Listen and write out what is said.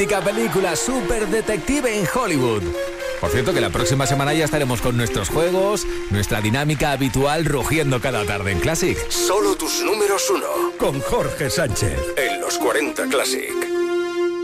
mítica película Super Detective en Hollywood. Por cierto, que la próxima semana ya estaremos con nuestros juegos, nuestra dinámica habitual rugiendo cada tarde en Classic. Solo tus números uno. Con Jorge Sánchez. En los 40 Classic.